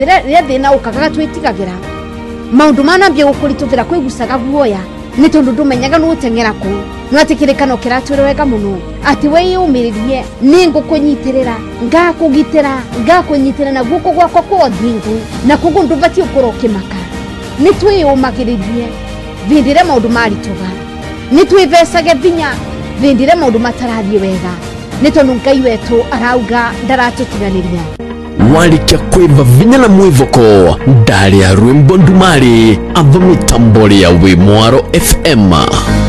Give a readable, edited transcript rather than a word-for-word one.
Rĩrĩa thĩna ũkaga twĩtigagĩra maũndũ manambia gũkũritũkĩra kwĩgucaga guoya nĩ tondũ ndũmenyaga nĩ ũteng'era kũ no atĩ kĩrĩkanĩro kĩratwĩra wega mũno atĩ wĩyũmĩrĩrie nĩ ngũkũnyitĩrĩra ngakũnyitĩrĩra na guoko gwakwa kwa ũthingu na koguo ndũbatiĩ gũkorwo ũkĩmaka. Nĩ twĩyũmagĩrĩrie hĩndĩ ĩrĩa maũndũ maritũga, nĩ twĩthecage binya hĩndĩ ĩrĩa maũndũ matarathiĩ wega nĩ tondũ Ngai wetũ arauga ndaratũtiganĩria. Walikia kweva vinya na mwivoko ndari ya Rwimbo Ndumari ava mitambo ya Wimwaro FM.